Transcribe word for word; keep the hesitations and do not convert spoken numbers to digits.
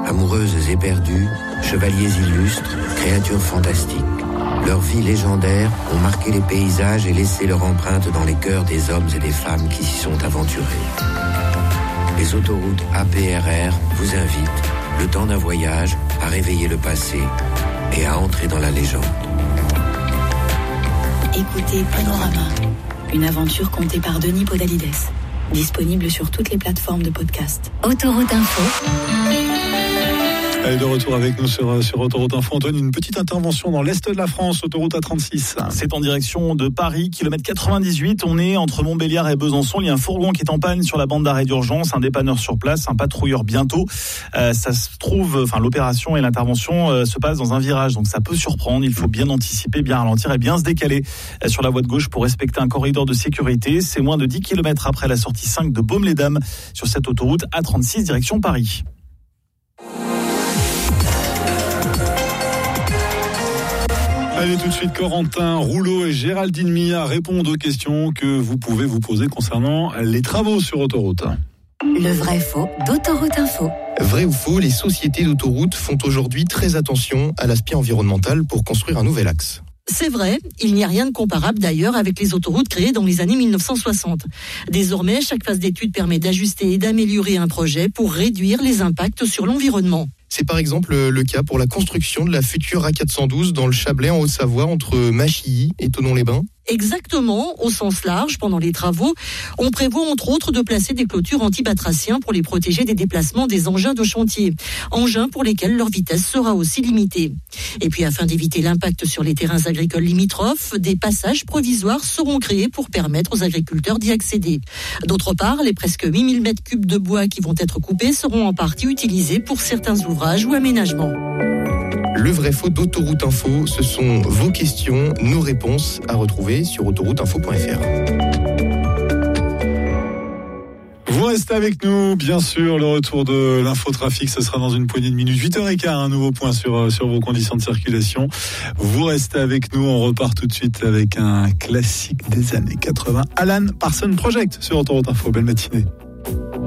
Amoureuses éperdues, chevaliers illustres, créatures fantastiques. Leurs vies légendaires ont marqué les paysages et laissé leur empreinte dans les cœurs des hommes et des femmes qui s'y sont aventurés. Les autoroutes A P R R vous invitent, le temps d'un voyage, à réveiller le passé et à entrer dans la légende. Écoutez Panorama, une aventure contée par Denis Podalides. Disponible sur toutes les plateformes de podcast. Autoroute Info. Allez, de retour avec nous sur, sur Autoroute Info. Antoine, une petite intervention dans l'Est de la France, autoroute A trente-six. C'est en direction de Paris, kilomètre quatre-vingt-dix-huit. On est entre Montbéliard et Besançon. Il y a un fourgon qui est en panne sur la bande d'arrêt d'urgence, un dépanneur sur place, un patrouilleur bientôt. Euh, ça se trouve, enfin, l'opération et l'intervention euh, se passent dans un virage, donc ça peut surprendre. Il faut bien anticiper, bien ralentir et bien se décaler euh, sur la voie de gauche pour respecter un corridor de sécurité. C'est moins de dix kilomètres après la sortie cinq de Baume-les-Dames sur cette autoroute A trente-six, direction Paris. Allez, tout de suite, Corentin Rouleau et Géraldine Mia répondent aux questions que vous pouvez vous poser concernant les travaux sur autoroute. Le vrai faux d'Autoroute Info. Vrai ou faux, les sociétés d'autoroute font aujourd'hui très attention à l'aspect environnemental pour construire un nouvel axe. C'est vrai, il n'y a rien de comparable d'ailleurs avec les autoroutes créées dans les années mille neuf cent soixante. Désormais, chaque phase d'étude permet d'ajuster et d'améliorer un projet pour réduire les impacts sur l'environnement. C'est par exemple le cas pour la construction de la future A quatre cent douze dans le Chablais en Haute-Savoie entre Machilly et Thonon-les-Bains. Exactement, au sens large, pendant les travaux, on prévoit entre autres de placer des clôtures anti-batraciens pour les protéger des déplacements des engins de chantier. Engins pour lesquels leur vitesse sera aussi limitée. Et puis afin d'éviter l'impact sur les terrains agricoles limitrophes, des passages provisoires seront créés pour permettre aux agriculteurs d'y accéder. D'autre part, les presque huit mille mètres cubes de bois qui vont être coupés seront en partie utilisés pour certains ouvrages ou aménagements. Le vrai faux d'Autoroute Info, ce sont vos questions, nos réponses à retrouver sur autoroute info point f r. Vous restez avec nous, bien sûr, le retour de l'infotrafic, ce sera dans une poignée de minutes, huit heures quinze, un nouveau point sur, sur vos conditions de circulation. Vous restez avec nous, on repart tout de suite avec un classique des années quatre-vingts, Alan Parsons Project sur Autoroute Info. Belle matinée.